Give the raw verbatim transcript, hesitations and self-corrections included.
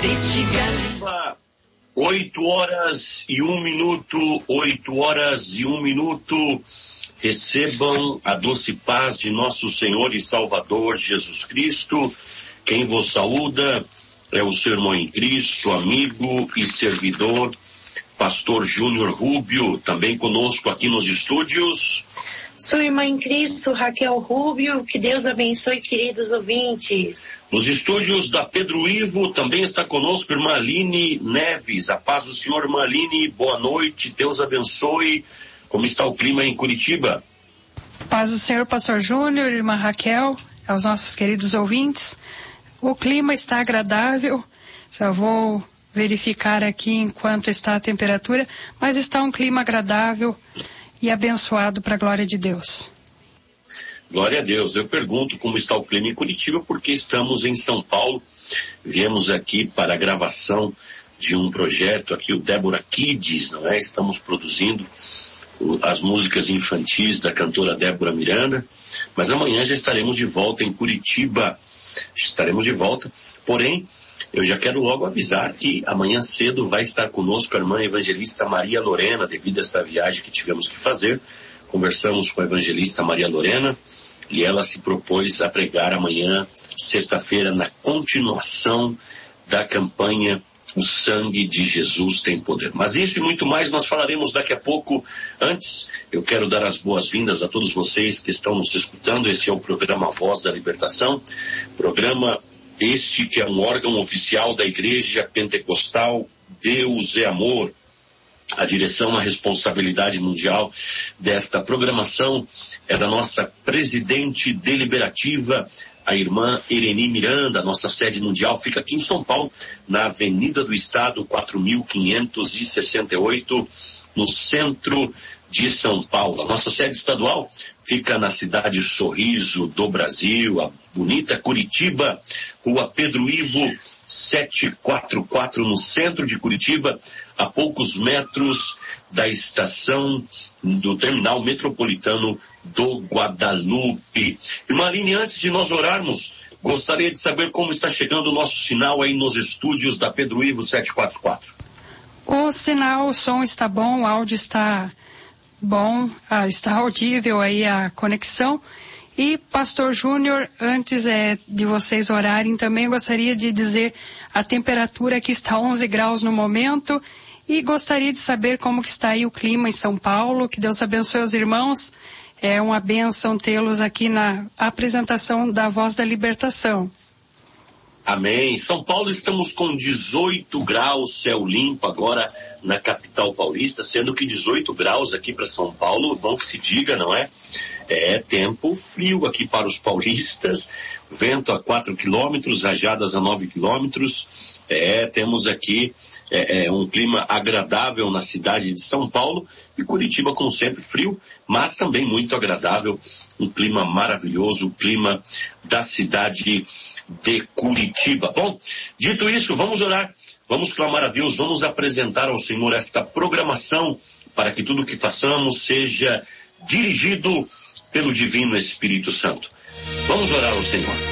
deste galão. Oito horas e um minuto, oito horas e um minuto. Recebam a doce paz de nosso Senhor e Salvador Jesus Cristo. Quem vos saúda é o seu irmão em Cristo, amigo e servidor, Pastor Júnior Rubio, também conosco aqui nos estúdios. Sou irmã em Cristo, Raquel Rubio, que Deus abençoe, queridos ouvintes. Nos estúdios da Pedro Ivo também está conosco irmã Aline Neves. A paz do Senhor, irmã Aline, boa noite, Deus abençoe. Como está o clima em Curitiba? Paz do Senhor, Pastor Júnior, irmã Raquel, aos nossos queridos ouvintes. O clima está agradável, já vou verificar aqui enquanto está a temperatura, mas está um clima agradável e abençoado para a glória de Deus. Glória a Deus. Eu pergunto como está o clima em Curitiba, porque estamos em São Paulo. Viemos aqui para a gravação de um projeto aqui, o Débora Kids, não é? Estamos produzindo as músicas infantis da cantora Débora Miranda, mas amanhã já estaremos de volta em Curitiba. Estaremos de volta, porém, eu já quero logo avisar que amanhã cedo vai estar conosco a irmã evangelista Maria Lorena, devido a esta viagem que tivemos que fazer. Conversamos com a evangelista Maria Lorena e ela se propôs a pregar amanhã, sexta-feira, na continuação da campanha O Sangue de Jesus Tem Poder. Mas isso e muito mais nós falaremos daqui a pouco. Antes, eu quero dar as boas-vindas a todos vocês que estão nos escutando. Este é o programa Voz da Libertação, programa este que é um órgão oficial da Igreja Pentecostal Deus é Amor. A direção, a responsabilidade mundial desta programação é da nossa presidente deliberativa, a irmã Ereni Miranda. Nossa sede mundial fica aqui em São Paulo, na Avenida do Estado, quatro mil quinhentos e sessenta e oito, no centro de São Paulo. A nossa sede estadual fica na cidade Sorriso do Brasil, a bonita Curitiba, Rua Pedro Ivo, setecentos e quarenta e quatro, no centro de Curitiba, a poucos metros da estação do terminal metropolitano do Guadalupe. Irmã Aline, antes de nós orarmos, gostaria de saber como está chegando o nosso sinal aí nos estúdios da Pedro Ivo setecentos e quarenta e quatro. O sinal, o som está bom, o áudio está bom, ah, está audível aí a conexão. E, Pastor Júnior, antes é, de vocês orarem, também gostaria de dizer a temperatura que está onze graus no momento e gostaria de saber como que está aí o clima em São Paulo. Que Deus abençoe os irmãos. É uma bênção tê-los aqui na apresentação da Voz da Libertação. Amém. São Paulo, estamos com dezoito graus, céu limpo agora na capital paulista, sendo que dezoito graus aqui para São Paulo, bom que se diga, não é? É tempo frio aqui para os paulistas, vento a quatro quilômetros, rajadas a nove quilômetros. É, temos aqui é, é, um clima agradável na cidade de São Paulo, e Curitiba, como sempre, frio, mas também muito agradável, um clima maravilhoso, o clima da cidade de Curitiba. Bom, dito isso, vamos orar, vamos clamar a Deus, vamos apresentar ao Senhor esta programação para que tudo o que façamos seja dirigido pelo Divino Espírito Santo. Vamos orar ao Senhor.